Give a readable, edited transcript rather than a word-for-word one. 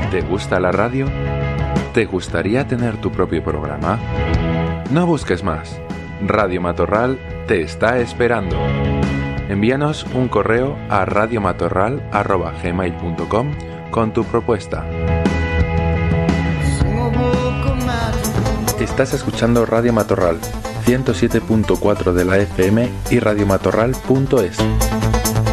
¿Te gusta la radio? ¿Te gustaría tener tu propio programa? No busques más. Radio Matorral te está esperando. Envíanos un correo a radiomatorral@gmail.com con tu propuesta. Estás escuchando Radio Matorral 107.4 de la FM y radiomatorral.es.